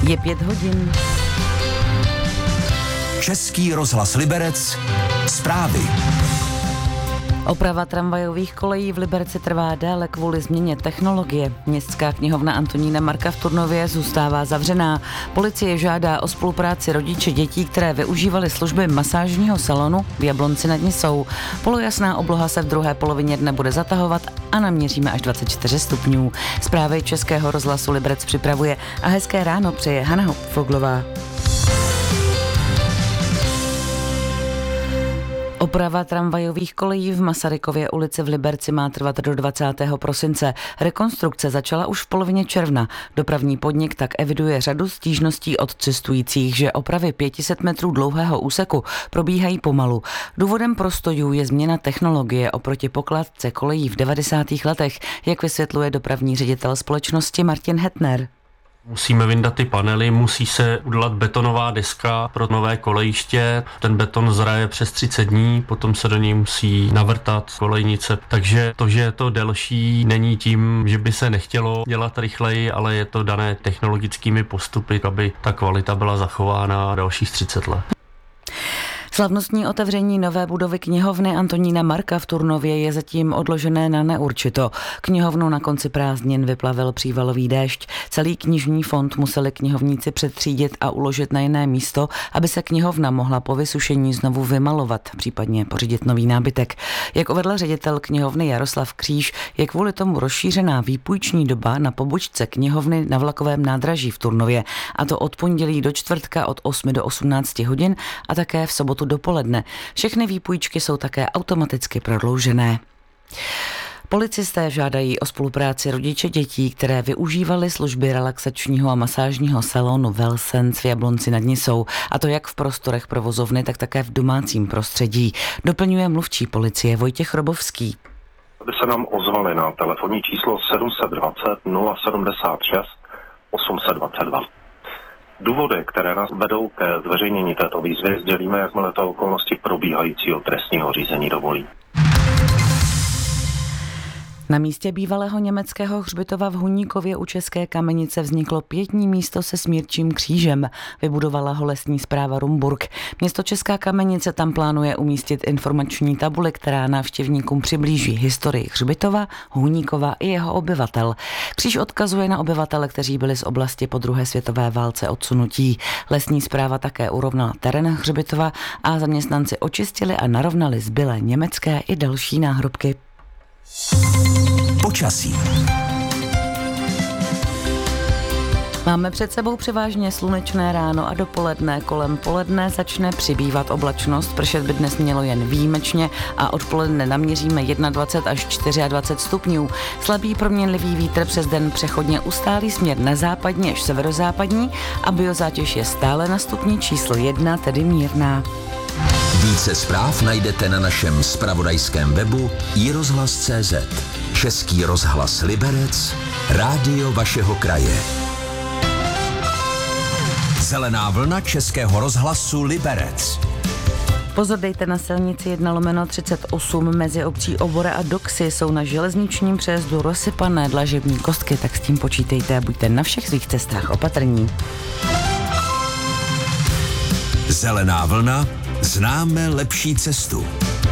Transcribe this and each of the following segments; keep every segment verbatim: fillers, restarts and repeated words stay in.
Je pět hodin. Český rozhlas Liberec. Zprávy. Oprava tramvajových kolejí v Liberci trvá déle kvůli změně technologie. Městská knihovna Antonína Marka v Turnově zůstává zavřená. Policie žádá o spolupráci rodiče dětí, které využívaly služby masážního salonu v Jablonci nad Nisou. Polojasná obloha se v druhé polovině dne bude zatahovat a naměříme až dvacet čtyři stupňů. Zprávy Českého rozhlasu Liberec připravuje a hezké ráno přeje Hana Foglová. Oprava tramvajových kolejí v Masarykově ulici v Liberci má trvat do dvacátého prosince. Rekonstrukce začala už v polovině června. Dopravní podnik tak eviduje řadu stížností od cestujících, že opravy pět set metrů dlouhého úseku probíhají pomalu. Důvodem prostojů je změna technologie oproti pokladce kolejí v devadesátých letech, jak vysvětluje dopravní ředitel společnosti Martin Hetner. Musíme vyndat ty panely, musí se udělat betonová deska pro nové kolejiště. Ten beton zraje přes třicet dní, potom se do něj musí navrtat kolejnice. Takže to, že je to delší, není tím, že by se nechtělo dělat rychleji, ale je to dané technologickými postupy, aby ta kvalita byla zachována dalších třicet let. Slavnostní otevření nové budovy knihovny Antonína Marka v Turnově je zatím odložené na neurčito. Knihovnu na konci prázdnin vyplavil přívalový déšť. Celý knižní fond museli knihovníci přetřídit a uložit na jiné místo, aby se knihovna mohla po vysušení znovu vymalovat, případně pořídit nový nábytek. Jak uvedl ředitel knihovny Jaroslav Kříž, je kvůli tomu rozšířená výpůjční doba na pobočce knihovny na vlakovém nádraží v Turnově, a to od pondělí do čtvrtka od osmi do osmnácti hodin a také v sobotu dopoledne. Všechny výpůjčky jsou také automaticky prodloužené. Policisté žádají o spolupráci rodiče dětí, které využívaly služby relaxačního a masážního salonu Velsenc v Jablonci nad Nisou, a to jak v prostorech provozovny, tak také v domácím prostředí. Doplňuje mluvčí policie Vojtěch Robovský. Aby se nám ozvali na telefonní číslo sedm set dvacet nula sedmdesát šest osm set dvacet dva. Důvody, které nás vedou ke zveřejnění této výzvy, sdělíme, jakmile to okolnosti probíhajícího trestního řízení dovolí. Na místě bývalého německého hřbitova v Huníkově u České Kamenice vzniklo pietní místo se smírčím křížem. Vybudovala ho lesní správa Rumburk. Město Česká Kamenice tam plánuje umístit informační tabuli, která návštěvníkům přiblíží historii hřbitova, Huníkova i jeho obyvatel. Kříž odkazuje na obyvatele, kteří byli z oblasti po druhé světové válce odsunutí. Lesní správa také urovnala terén hřbitova a zaměstnanci očistili a narovnali zbylé německé i další náhrobky. Počasí. Máme před sebou převážně slunečné ráno a dopoledne. Kolem poledne začne přibývat oblačnost, pršet by dnes mělo jen výjimečně a odpoledne naměříme dvacet jedna až dvacet čtyři stupňů. Slabý proměnlivý vítr přes den přechodně ustálí směr na západní až severozápadní a biozátěž je stále na stupni číslo jedna, tedy mírná. Více zpráv najdete na našem zpravodajském webu i rozhlas tečka cé zet. Český rozhlas Liberec, rádio vašeho kraje. Zelená vlna Českého rozhlasu Liberec. Pozor dejte na silnici jedna lomeno třicet osm mezi obcí Obora a Doxy. Jsou na železničním přejezdu rozsypané dlažební kostky, tak s tím počítejte a buďte na všech svých cestách opatrní. Zelená vlna, známe lepší cestu.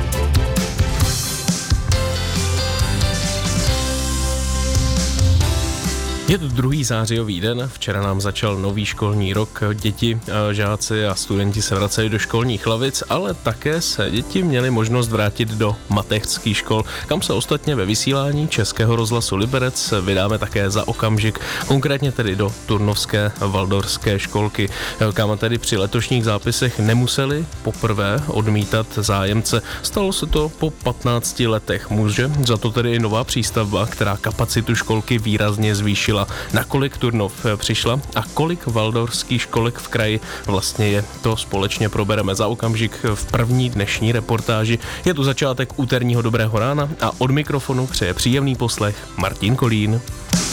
Je to druhý zářijový den, včera nám začal nový školní rok, děti, žáci a studenti se vraceli do školních lavic, ale také se děti měly možnost vrátit do mateřských škol, kam se ostatně ve vysílání Českého rozhlasu Liberec vydáme také za okamžik, konkrétně tedy do Turnovské Valdorské školky, kam tedy při letošních zápisech nemuseli poprvé odmítat zájemce. Stalo se to po patnácti letech. Může za to tedy i nová přístavba, která kapacitu školky výrazně zvýšila. Nakolik Turnov přišla a kolik valdorských školek v kraji vlastně je, to společně probereme za okamžik v první dnešní reportáži. Je tu začátek úterního dobrého rána a od mikrofonu přeje příjemný poslech Martin Kolín.